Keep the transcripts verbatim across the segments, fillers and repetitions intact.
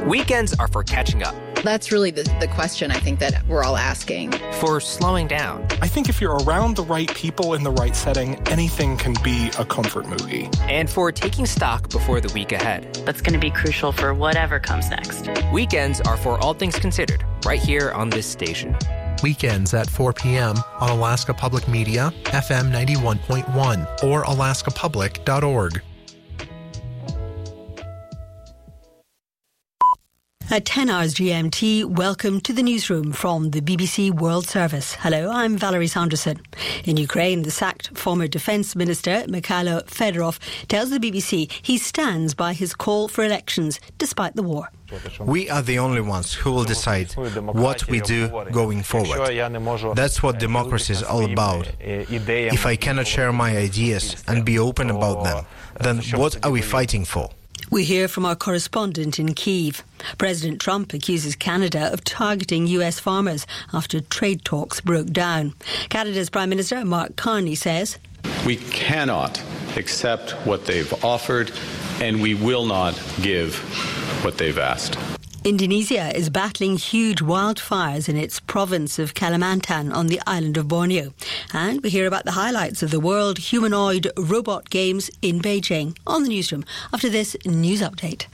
Weekends are for catching up. That's really the, the question I think that we're all asking. For slowing down. I think if you're around the right people in the right setting, anything can be a comfort movie. And for taking stock before the week ahead. That's going to be crucial for whatever comes next. Weekends are for all things considered, right here on this station. Weekends at four p.m. on Alaska Public Media, F M ninety-one point one, or alaska public dot org. At ten hours G M T, welcome to the newsroom from the B B C World Service. Hello, I'm Valerie Sanderson. In Ukraine, the sacked former Defence Minister Mikhailo Fedorov tells the B B C he stands by his call for elections despite the war. We are the only ones who will decide what we do going forward. That's what democracy is all about. If I cannot share my ideas and be open about them, then what are we fighting for? We hear from our correspondent in Kyiv. President Trump accuses Canada of targeting U S farmers after trade talks broke down. Canada's Prime Minister Mark Carney says, "We cannot accept what they've offered, and we will not give what they've asked." Indonesia is battling huge wildfires in its province of Kalimantan on the island of Borneo. And we hear about the highlights of the World Humanoid Robot Games in Beijing on the newsroom after this news update.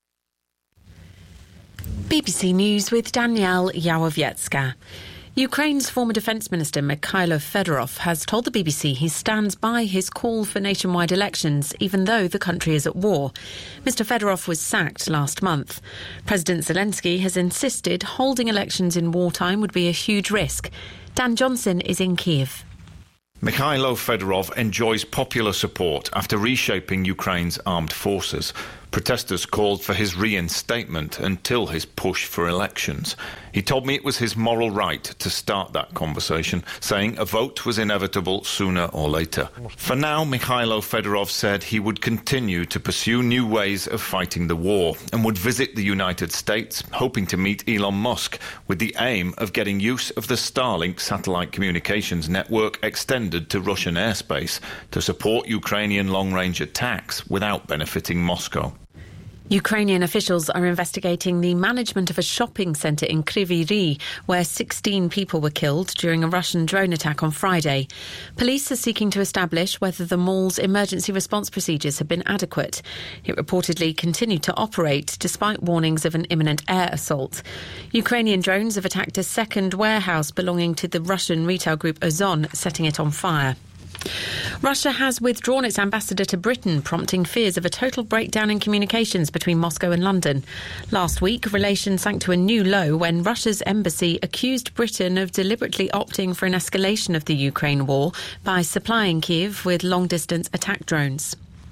B B C News with Danielle Yawowiecka. Ukraine's former Defence Minister Mikhailo Fedorov has told the B B C he stands by his call for nationwide elections, even though the country is at war. Mister Fedorov was sacked last month. President Zelensky has insisted holding elections in wartime would be a huge risk. Dan Johnson is in Kyiv. Mikhailo Fedorov enjoys popular support after reshaping Ukraine's armed forces. Protesters called for his reinstatement until his push for elections. He told me it was his moral right to start that conversation, saying a vote was inevitable sooner or later. For now, Mikhailo Fedorov said he would continue to pursue new ways of fighting the war and would visit the United States, hoping to meet Elon Musk, with the aim of getting use of the Starlink satellite communications network extended to Russian airspace to support Ukrainian long-range attacks without benefiting Moscow. Ukrainian officials are investigating the management of a shopping centre in Kryvyi Rih, where sixteen people were killed during a Russian drone attack on Friday. Police are seeking to establish whether the mall's emergency response procedures have been adequate. It reportedly continued to operate despite warnings of an imminent air assault. Ukrainian drones have attacked a second warehouse belonging to the Russian retail group Ozon, setting it on fire. Russia has withdrawn its ambassador to Britain, prompting fears of a total breakdown in communications between Moscow and London. Last week, relations sank to a new low when Russia's embassy accused Britain of deliberately opting for an escalation of the Ukraine war by supplying Kyiv with long-distance attack drones.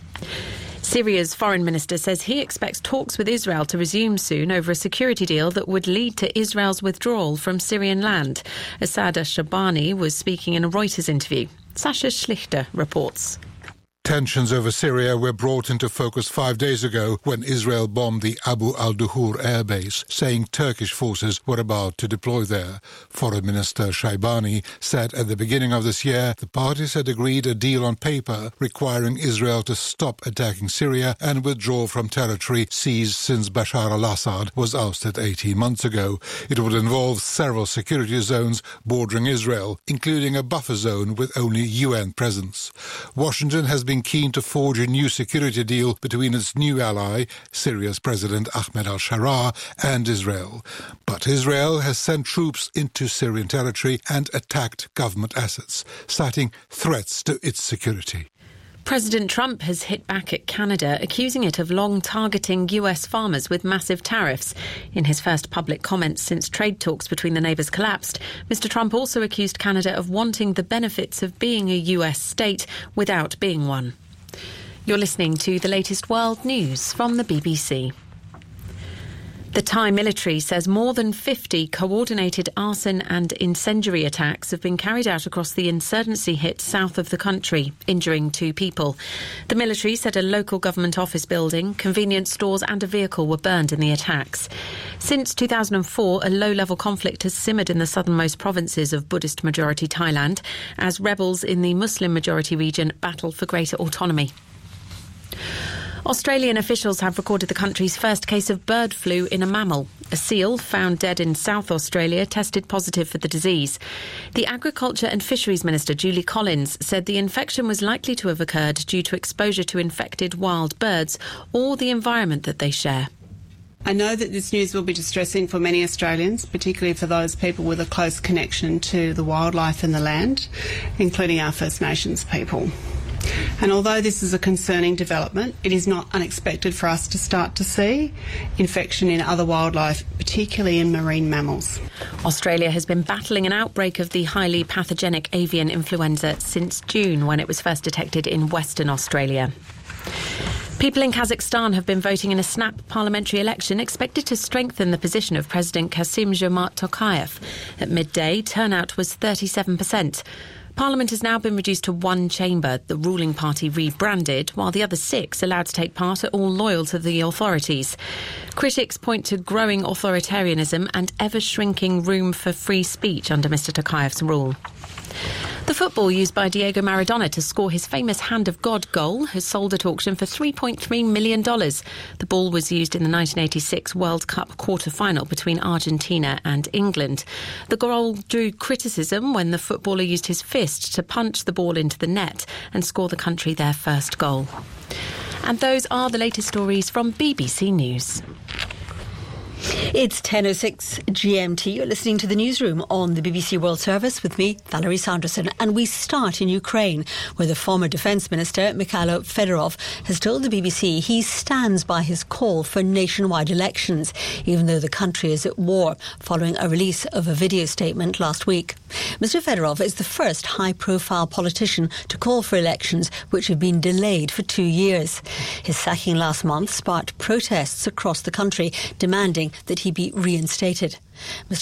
Syria's foreign minister says he expects talks with Israel to resume soon over a security deal that would lead to Israel's withdrawal from Syrian land. Asad Shabani was speaking in a Reuters interview. Sasha Schlichter reports. Tensions over Syria were brought into focus five days ago when Israel bombed the Abu al-Duhur airbase, saying Turkish forces were about to deploy there. Foreign Minister Shaibani said at the beginning of this year the parties had agreed a deal on paper requiring Israel to stop attacking Syria and withdraw from territory seized since Bashar al-Assad was ousted eighteen months ago. It would involve several security zones bordering Israel, including a buffer zone with only U N presence. Washington has been keen to forge a new security deal between its new ally, Syria's President Ahmed al-Sharaa, and Israel. But Israel has sent troops into Syrian territory and attacked government assets, citing threats to its security. President Trump has hit back at Canada, accusing it of long targeting U S farmers with massive tariffs. In his first public comments since trade talks between the neighbours collapsed, Mister Trump also accused Canada of wanting the benefits of being a U S state without being one. You're listening to the latest world news from the B B C. The Thai military says more than fifty coordinated arson and incendiary attacks have been carried out across the insurgency-hit south of the country, injuring two people. The military said a local government office building, convenience stores and a vehicle were burned in the attacks. Since two thousand four, a low-level conflict has simmered in the southernmost provinces of Buddhist-majority Thailand as rebels in the Muslim-majority region battle for greater autonomy. Australian officials have recorded the country's first case of bird flu in a mammal. A seal found dead in South Australia tested positive for the disease. The Agriculture and Fisheries Minister, Julie Collins, said the infection was likely to have occurred due to exposure to infected wild birds or the environment that they share. I know that this news will be distressing for many Australians, particularly for those people with a close connection to the wildlife and the land, including our First Nations people. And although this is a concerning development, it is not unexpected for us to start to see infection in other wildlife, particularly in marine mammals. Australia has been battling an outbreak of the highly pathogenic avian influenza since June, when it was first detected in Western Australia. People in Kazakhstan have been voting in a snap parliamentary election expected to strengthen the position of President Kassym-Jomart Tokayev. At midday, turnout was thirty-seven percent. Parliament has now been reduced to one chamber, the ruling party rebranded, while the other six allowed to take part are all loyal to the authorities. Critics point to growing authoritarianism and ever-shrinking room for free speech under Mister Tokayev's rule. The football used by Diego Maradona to score his famous Hand of God goal has sold at auction for three point three million dollars. The ball was used in the nineteen eighty-six World Cup quarter-final between Argentina and England. The goal drew criticism when the footballer used his fist to punch the ball into the net and score the country their first goal. And those are the latest stories from B B C News. It's ten oh six G M T. You're listening to the newsroom on the B B C World Service with me, Valerie Sanderson. And we start in Ukraine, where the former Defence Minister, Mikhailo Fedorov, has told the B B C he stands by his call for nationwide elections, even though the country is at war, following a release of a video statement last week. Mister Fedorov is the first high-profile politician to call for elections, which have been delayed for two years. His sacking last month sparked protests across the country, demanding that he be reinstated. Mister